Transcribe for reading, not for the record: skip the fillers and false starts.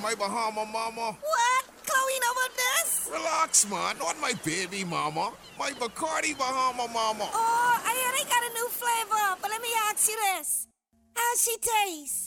my Bahama mama. What? Chloe know about this? Relax, man. Not my baby mama. My Bacardi Bahama mama. Oh, I hear they got a new flavor, but let me ask you this. How's she taste?